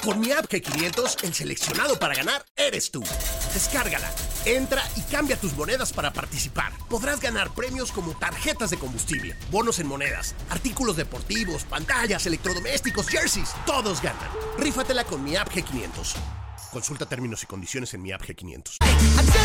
Con mi app G500, el seleccionado para ganar eres tú. Descárgala, entra y cambia tus monedas para participar. Podrás ganar premios como tarjetas de combustible, bonos en monedas, artículos deportivos, pantallas, electrodomésticos, jerseys. Todos ganan. Rífatela con mi app G500. Consulta términos y condiciones en mi app G500.